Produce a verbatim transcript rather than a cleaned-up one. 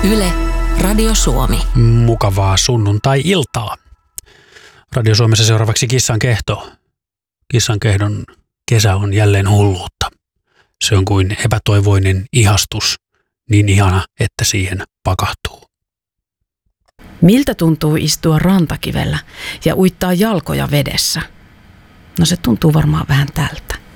Yle, Radio Suomi. Mukavaa sunnuntai-iltaa. Radio Suomessa seuraavaksi Kissan kehto. Kissan kehdon kesä on jälleen hulluutta. Se on kuin epätoivoinen ihastus, niin ihana, että siihen pakahtuu. Miltä tuntuu istua rantakivellä ja uittaa jalkoja vedessä? No se tuntuu varmaan vähän tältä.